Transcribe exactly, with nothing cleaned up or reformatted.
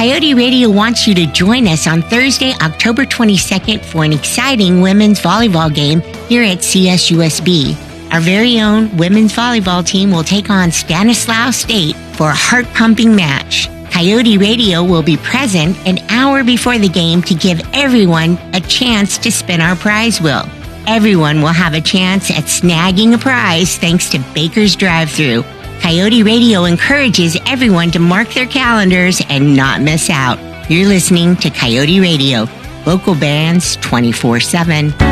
Coyote Radio wants you to join us on Thursday, October twenty-second for an exciting women's volleyball game here at C S U S B. Our very own women's volleyball team will take on Stanislaus State for a heart-pumping match. Coyote Radio will be present an hour before the game to give everyone a chance to spin our prize wheel. Everyone will have a chance at snagging a prize thanks to Baker's Drive-Thru. Coyote Radio encourages everyone to mark their calendars and not miss out. You're listening to Coyote Radio, local bands twenty-four seven.